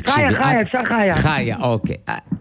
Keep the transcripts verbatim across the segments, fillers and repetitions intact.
חיה, חיה, אפשר חיה. חיה, אוקיי.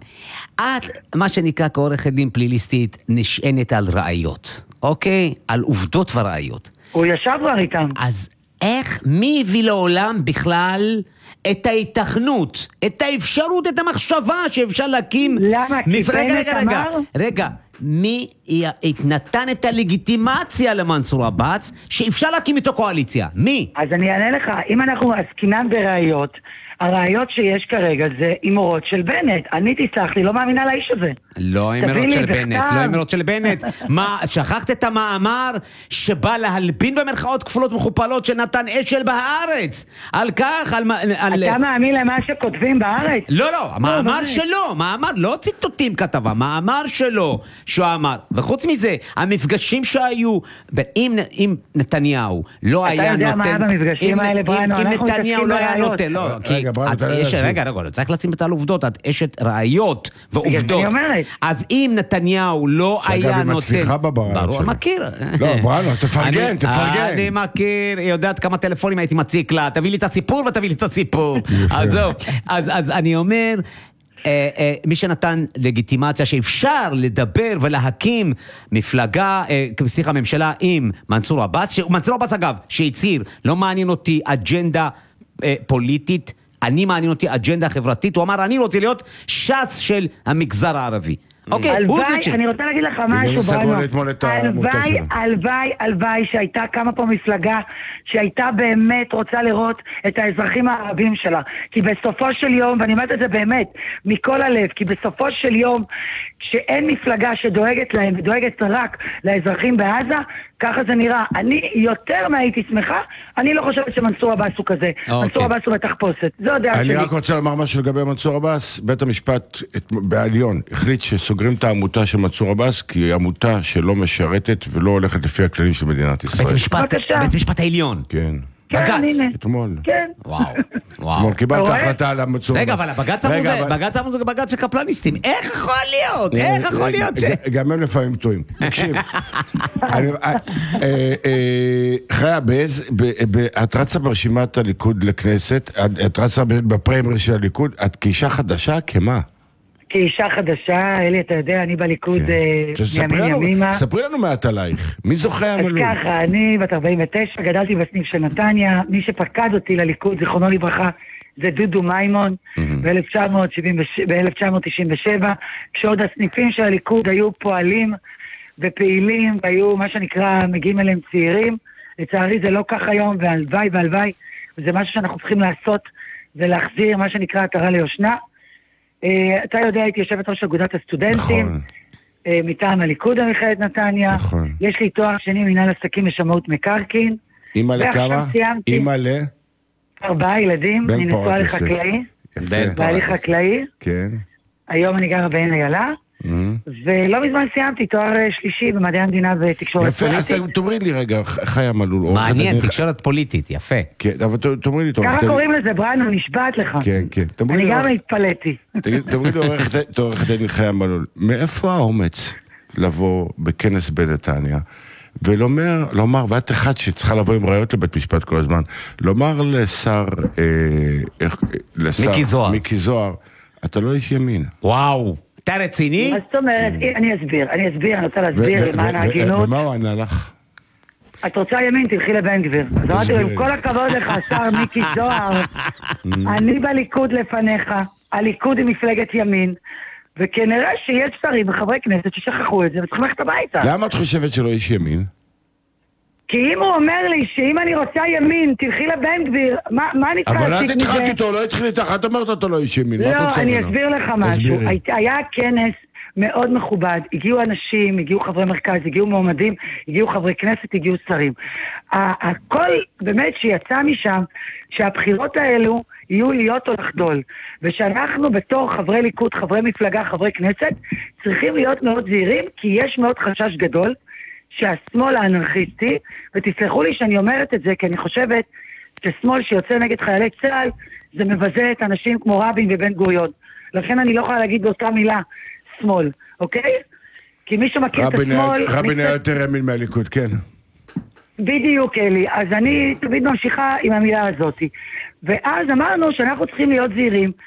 את, מה שנקרא כעורכת דין פליליסטית, נשענת על ראיות, אוקיי? על עובדות וראיות. הוא ישב כבר איתם. אז איך, מי הביא לעולם בכלל את ההיתכנות, את האפשרות, את המחשבה שאפשר להקים... למה? כי בנט אמר? רגע, מי נתן את הלגיטימציה למנסור עבאס שאפשר להקים איתו קואליציה? מי? אז אני אענה לך, אם אנחנו עסקינן בראיות, הראיות שיש כרגע זה אימורות של בנט. אני תסלח לי, לא מאמינה לאיש הזה. לא אימורות של בנט, לא אימורות של בנט. מה, שכחת את המאמר שבא להלבין במרכאות כפולות מכופלות שנתן אשל בהארץ? על כך, על... על... אתה מאמין למה שכותבים בארץ? לא, לא, המאמר שלו, מאמר, לא ציטוטים כתבה, מאמר שלו, שהוא אמר. וחוץ מזה, המפגשים שהיו, אם, אם נתניהו לא היה נותן... אתה יודע מה היה במפגשים האלה, בריאנו? אם נתניהו לא היה נותן, לא, כי... רגע, רגע, צריך לשים את העובדות, את אשת ראיות ועובדות. אז אם נתניהו לא היה נותן... אגב, היא מצליחה בברעיון שלו. ברור, מכיר. לא, ברעיון, תפרגן, תפרגן. אני מכיר, יודעת כמה טלפונים הייתי מציק לה, תביא לי את הסיפור ותביא לי את הסיפור. אז זהו, אז אני אומר... מי שנתן לגיטימציה שאפשר לדבר ולהקים מפלגה, סליחה, ממשלה עם מנסור עבאס, מנסור עבאס אגב, שהצהיר, לא מעניין אותי אג'נדה פוליטית, אני מעניין אותי אג'נדה חברתית, הוא אמר אני רוצה להיות ש"ס של המגזר הערבי. אוקיי, אני רוצה להגיד לך משהו, הלוואי, הלוואי, הלוואי שהייתה כמה פה מפלגה שהייתה באמת רוצה לראות את האזרחים הערבים שלה, כי בסופו של יום, ואני אומרת את זה באמת מכל הלב, כי בסופו של יום כשאין מפלגה שדואגת להם ודואגת רק לאזרחים בעזה, ככה זה נראה. אני יותר מהייתי שמחה, אני לא חושבת שמנסור עבאס הוא כזה. מנסור עבאס הוא בתחפושת. זו הדעה שלי. אני רק רוצה לומר משהו לגבי מנסור עבאס. בית המשפט בעליון החליט שסוגרים את העמותה של מנסור עבאס, כי היא עמותה שלא משרתת ולא הולכת לפי הכללים של מדינת ישראל. בית המשפט העליון. כן. בגץ. אתמול. כן. וואו. אתמול קיבלת החלטה על המנסור עבאס. רגע, אבל הבגץ אמרו זה בגץ של קפלניסטים. איך יכול להיות? איך יכול להיות ש... גם הם לפעמים טועים. תקשיב. חיה, את רצה ברשימת הליכוד לכנסת, את רצה בפריימריז של הליכוד, את כאישה חדשה, כמה? כאישה חדשה, אלי, אתה יודע, אני בליכוד ימין ימימה. ספרי לנו מעט עלייך, מי זוכה המלול? אז ככה, אני בת ארבעים ותשע, גדלתי בסניף של נתניה, מי שפקד אותי לליכוד, זיכרונו לברכה, זה דודו מימון, ב-אלף תשע מאות תשעים ושבע, כשעוד הסניפים של הליכוד היו פועלים ופעילים, והיו מה שנקרא, מגיעים אליהם צעירים, לצערי זה לא כך היום, והלוואי והלוואי, וזה משהו שאנחנו צריכים לעשות, זה להחזיר מה שנקרא עטרה ליושנה. אתה יודע, הייתי יושבת ראש אגודת הסטודנטים, מטעם הליכוד המכללת נתניה, יש לי תואר שני מנהל עסקים ושמאות מקרקעין. אמא לכמה? אמא ל? ארבעה ילדים, אני נשואה לחקלאי, בעלי חקלאי, היום אני גרה בעין איילה, ולא מזמן סיימתי תואר שלישי במדעי המדינה ותקשורת פוליטית. יפה, אז תאמרי לי רגע, חיה מלול. מעניין, תקשורת פוליטית, יפה. כן, אבל תאמרי לי... ככה קוראים לזה, בריאנו, נשבעת לך. כן, כן. אני גם התפלאתי. תאמרי לי, עורך דין חיה מלול, מאיפה האומץ לבוא בכנס בנתניה, ולומר, לומר, ואת אחד שצריכה לבוא עם ראיות לבית משפט כל הזמן, לומר לשר, מיקי זוהר, מיקי זוהר, אתה לא איש ימין. וואו. אתה רציני? אז זאת אומרת, אני אסביר, אני אסביר, אני רוצה להסביר למען ההגינות. ומה הוא ענה לך? את רוצה ימין, תלכי לבן גביר. אז אמרתי לו, עם כל הכבוד לך, שר מיקי זוהר, אני בליכוד לפניך, הליכוד היא מפלגת ימין, וכנראה שיש שרים וחברי כנסת ששכחו את זה, וצריכים ללכת הביתה. למה את חושבת שלא איש ימין? כי אם הוא אומר לי שאם אני רוצה ימין, תלכי לבן גביר, מה אני צריכה להסיק מזה? אבל את התחלת איתו, לא התחיל איתך, את אומרת אתה לא איש ימין, מה את רוצה ממנו? לא, אני אסביר לך משהו. היה כנס מאוד מכובד, הגיעו אנשים, הגיעו חברי מרכז, הגיעו מועמדים, הגיעו חברי כנסת, הגיעו שרים. הכל באמת שיצא משם, שהבחירות האלו יהיו להיות או לחדול, ושאנחנו בתור חברי ליכוד, חברי מפלגה, חברי כנסת, צריכים להיות מאוד זהירים, כי יש מאוד חשש גדול, שהשמאל האנרכיסטי, ותסלחו לי שאני אומרת את זה, כי אני חושבת ששמאל שיוצא נגד חיילי צה"ל, זה מבזה את אנשים כמו רבין ובן גוריון. לכן אני לא יכולה להגיד באותה מילה שמאל, אוקיי? כי מי שמכיר את השמאל... רבין היה יותר ימין מהליכוד, כן. בדיוק, אלי. אז אני תמיד ממשיכה עם המילה הזאת. ואז אמרנו שאנחנו צריכים להיות זהירים,